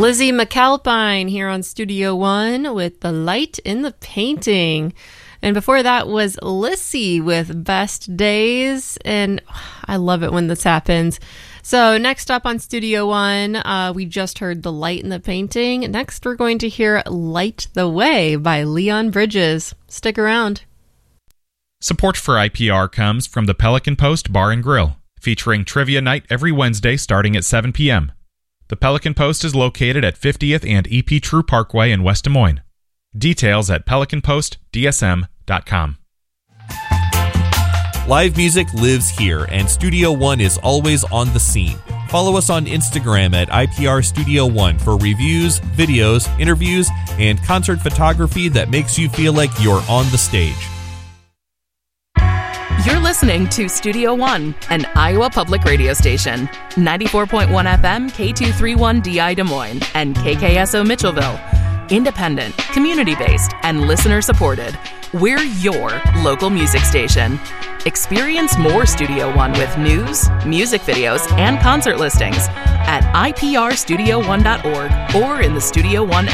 Lizzie McAlpine here on Studio One with The Light in the Painting. And before that was Lissy with Best Days. And I love it when this happens. So next up on Studio One, we just heard The Light in the Painting. Next, we're going to hear Light the Way by Leon Bridges. Stick around. Support for IPR comes from the Pelican Post Bar and Grill, featuring trivia night every Wednesday starting at 7 p.m. The Pelican Post is located at 50th and EP True Parkway in West Des Moines. Details at pelicanpostdsm.com. Live music lives here, and Studio One is always on the scene. Follow us on Instagram at IPR Studio One for reviews, videos, interviews, and concert photography that makes you feel like you're on the stage. You're listening to Studio One, an Iowa public radio station. 94.1 FM, K231DI Des Moines, and KKSO Mitchellville. Independent, community-based, and listener-supported. We're your local music station. Experience more Studio One with news, music videos, and concert listings at iprstudio1.org or in the Studio One app.